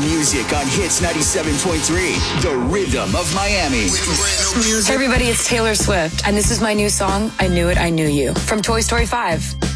music on Hits 97.3, the rhythm of Miami. Hey everybody, it's Taylor Swift, and this is my new song, I Knew It, I Knew You, from Toy Story 5.